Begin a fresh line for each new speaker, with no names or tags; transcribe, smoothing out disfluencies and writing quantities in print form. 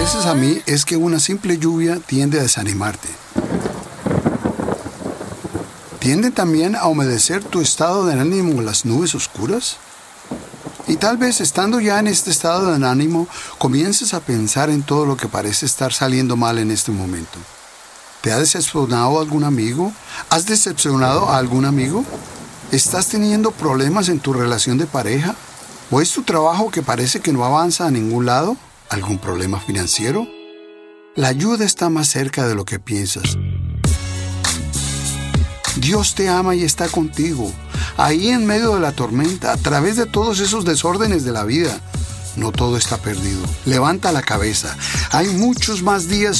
pareces a mí es que una simple lluvia tiende a desanimarte. ¿Tienden también a humedecer tu estado de ánimo las nubes oscuras? Y tal vez estando ya en este estado de ánimo, comiences a pensar en todo lo que parece estar saliendo mal en este momento. ¿Te ha decepcionado algún amigo? ¿Has decepcionado a algún amigo? ¿Estás teniendo problemas en tu relación de pareja? ¿O es tu trabajo que parece que no avanza a ningún lado? ¿Algún problema financiero? La ayuda está más cerca de lo que piensas. Dios te ama y está contigo, ahí en medio de la tormenta, a través de todos esos desórdenes de la vida. No todo está perdido. Levanta la cabeza. Hay muchos más días